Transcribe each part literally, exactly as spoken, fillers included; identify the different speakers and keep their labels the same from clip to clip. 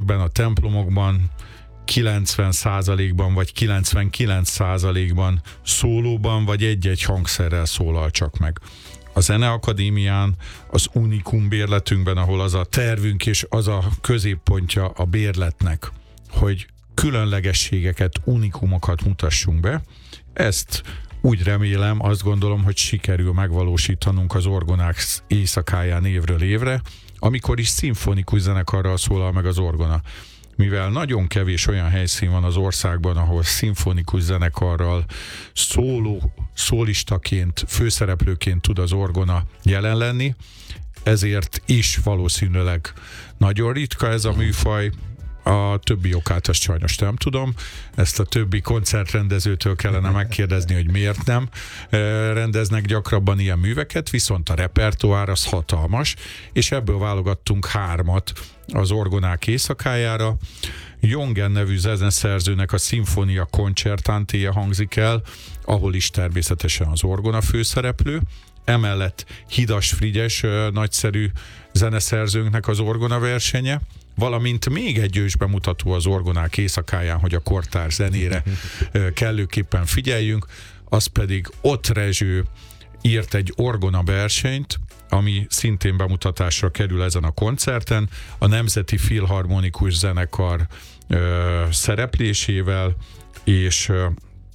Speaker 1: ezekben a templomokban kilencven százalékban vagy kilencvenkilenc százalékban szólóban vagy egy-egy hangszerrel szólal csak meg. A Zeneakadémián, az unikum bérletünkben, ahol az a tervünk és az a középpontja a bérletnek, hogy különlegességeket, unikumokat mutassunk be, ezt úgy remélem, azt gondolom, hogy sikerül megvalósítanunk az Orgonák éjszakáján évről évre, amikor is szimfonikus zenekarral szólal meg az orgona. Mivel nagyon kevés olyan helyszín van az országban, ahol szimfonikus zenekarral szóló, szólistaként, főszereplőként tud az orgona jelen lenni, ezért is valószínűleg nagyon ritka ez a műfaj. A többi okát azt sajnos nem tudom. Ezt a többi koncertrendezőtől kellene megkérdezni, hogy miért nem rendeznek gyakrabban ilyen műveket, viszont a repertoár az hatalmas, és ebből válogattunk hármat az Orgonák éjszakájára. Jongen nevű zeneszerzőnek a Sinfonia Concertantéje hangzik el, ahol is természetesen az orgona főszereplő. Emellett Hidas Frigyes nagyszerű zeneszerzőnknek az orgona versenye, valamint még egy ős bemutató az Orgonák éjszakáján, hogy a kortárs zenére kellőképpen figyeljünk, az pedig Ott Rezső írt egy orgona versenyt, ami szintén bemutatásra kerül ezen a koncerten, a Nemzeti Filharmonikus Zenekar ö, szereplésével, és ö,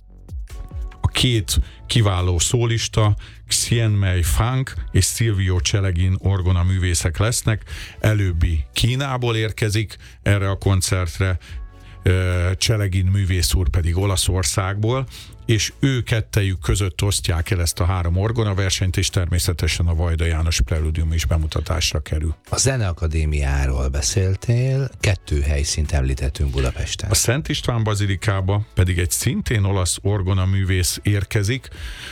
Speaker 1: a két kiváló szólista, Xianmei Fang és Silvio Celegin orgona művészek lesznek. Előbbi Kínából érkezik erre a koncertre, Celegin művész úr pedig Olaszországból, és ő kettejük között osztják el ezt a három orgona versenyt, és természetesen a Vajda János Preludium is bemutatásra kerül.
Speaker 2: A Zeneakadémiáról beszéltél, kettő helyszínt említettünk Budapesten.
Speaker 1: A Szent István bazilikába pedig egy szintén olasz orgona művész érkezik,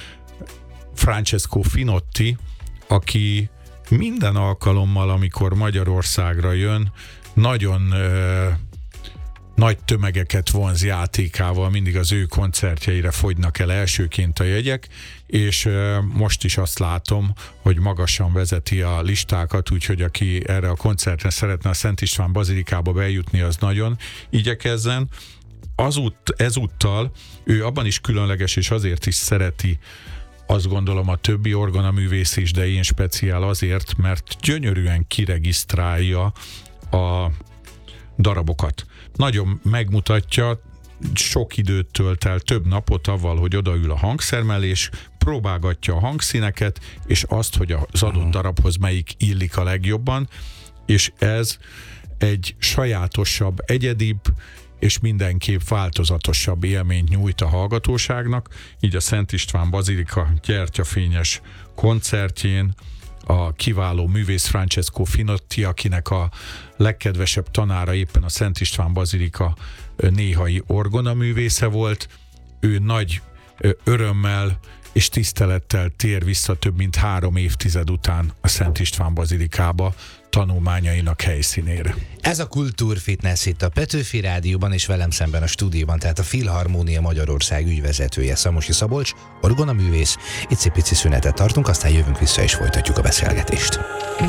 Speaker 1: Francesco Finotti, aki minden alkalommal, amikor Magyarországra jön, nagyon ö, nagy tömegeket vonz játékával, mindig az ő koncertjeire fogynak el elsőként a jegyek, és ö, most is azt látom, hogy magasan vezeti a listákat, úgyhogy aki erre a koncertre szeretne a Szent István bazilikába bejutni, az nagyon igyekezzen. Azút, ezúttal ő abban is különleges, és azért is szereti, azt gondolom, a többi orgonaművész is, de én speciál azért, mert gyönyörűen kiregisztrálja a darabokat. Nagyon megmutatja, sok időt tölt el, több napot avval, hogy odaül a hangszer mellé, és próbálgatja a hangszíneket, és azt, hogy az adott darabhoz melyik illik a legjobban, és ez egy sajátosabb, egyedibb, és mindenképp változatosabb élményt nyújt a hallgatóságnak, így a Szent István bazilika gyertyafényes koncertjén a kiváló művész Francesco Finotti, akinek a legkedvesebb tanára éppen a Szent István bazilika néhai orgona művésze volt, ő nagy örömmel és tisztelettel tér vissza több mint három évtized után a Szent István bazilikába tanulmányainak helyszínére.
Speaker 2: Ez a Kultúrfitness itt a Petőfi Rádióban, és velem szemben a stúdióban, tehát a Filharmónia Magyarország ügyvezetője, Szamosi Szabolcs, orgonaművész. Icipici szünetet tartunk, aztán jövünk vissza és folytatjuk a beszélgetést.